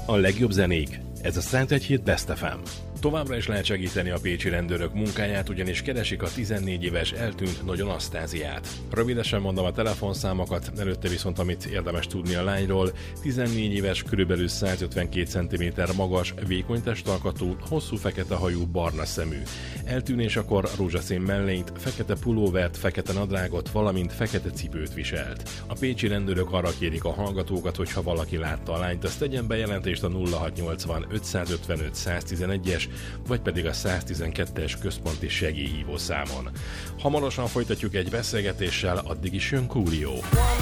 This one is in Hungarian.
A legjobb zenék. Ez a 101.7 Best FM. Továbbra is lehet segíteni a pécsi rendőrök munkáját, ugyanis keresik a 14 éves eltűnt Nagy Anasztáziát. Rövidesen mondom a telefonszámokat, előtte viszont amit érdemes tudni a lányról. 14 éves, körülbelül 152 cm magas, vékony testalkatú, hosszú fekete hajú, barna szemű. Eltűnésekor rózsaszín mellényt, fekete pulóvert, fekete nadrágot, valamint fekete cipőt viselt. A pécsi rendőrök arra kérik a hallgatókat, hogy ha valaki látta a lányt, azt tegyen bejelentést a 0680 555 111-es vagy pedig a 112-es központi segélyhívó számon. Hamarosan folytatjuk egy beszélgetéssel, addig is jön Coolio.